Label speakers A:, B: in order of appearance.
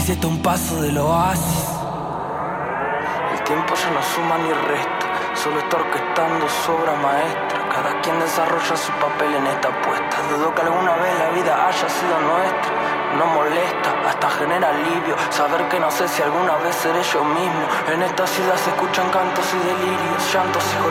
A: si está a un paso del oasis. El tiempo ya no suma ni resta, solo está orquestando su obra maestra. Cada quien desarrolla su papel en esta apuesta. Dudo que alguna vez la vida haya sido nuestra. No molesta, hasta genera alivio saber que no sé si alguna vez seré yo mismo. En esta ciudad se escuchan cantos y delirios, llantos y